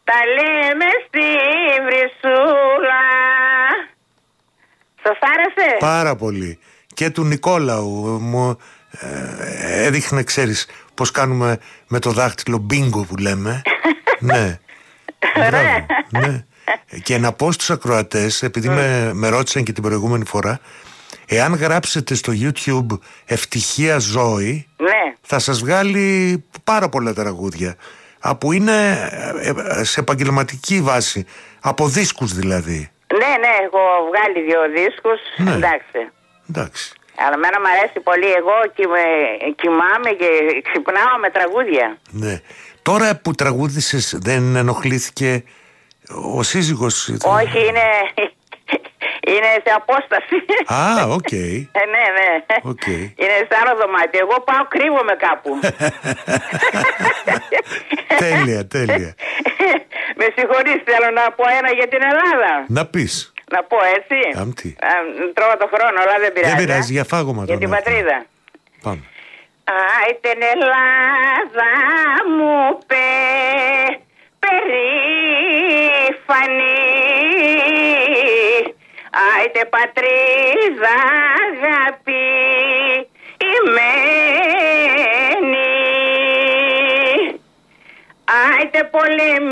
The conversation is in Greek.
Τα λέμε στη Βρυσούλα. Σας άρεσε? Πάρα πολύ. Και του Νικόλαου μου έδειχνε, ξέρεις, πώς κάνουμε με το δάχτυλο μπίνγκο που λέμε. Ναι. Μπράβο, ναι. Και να πω στους ακροατές, επειδή με ρώτησαν και την προηγούμενη φορά, εάν γράψετε στο YouTube Ευτυχία Ζώη, ναι, θα σας βγάλει πάρα πολλά τραγούδια που είναι σε επαγγελματική βάση, από δίσκους δηλαδή. Ναι, έχω βγάλει 2 δίσκους, ναι. Εντάξει. Αλλά εμένα μου αρέσει πολύ, εγώ κοιμάμαι και ξυπνάω με τραγούδια. Ναι. Τώρα που τραγούδησες, δεν ενοχλήθηκε ο σύζυγος? Όχι, είναι σε απόσταση. Α, οκ. Ναι. Okay. Είναι σε άλλο δωμάτιο. Εγώ πάω, κρύβομαι κάπου. Τέλεια. Με συγχωρείς, θέλω να πω ένα για την Ελλάδα. Να πεις. Να πω έτσι. Τρώω το χρόνο, αλλά δεν πειράζει. Δεν πειράζει, για φάγωμα. Για την πατρίδα. Πάμε. Άιτεν Ελλάδα μου περήφανη, άιτε πατρίδα αγαπημένη, άιτε πολέμη